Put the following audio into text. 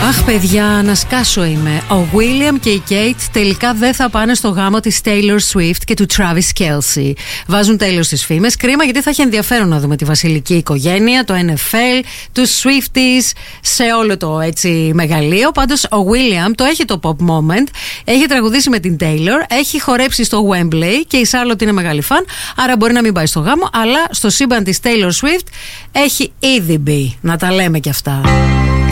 Αχ, παιδιά, να σκάσω είμαι. Ο William και η Kate τελικά δεν θα πάνε στο γάμο της Taylor Swift και του Travis Kelce. Βάζουν τέλος στις φήμες. Κρίμα, γιατί θα έχει ενδιαφέρον να δούμε τη βασιλική οικογένεια, το NFL, τους Swifties σε όλο το έτσι μεγαλείο. Πάντως, ο William το έχει το pop moment. Έχει τραγουδήσει με την Taylor, έχει χορέψει στο Wembley και η Charlotte είναι μεγάλη φαν. Άρα μπορεί να μην πάει στο γάμο, αλλά στο σύμπαν της Taylor Swift έχει ήδη μπει. Να τα λέμε κι αυτά.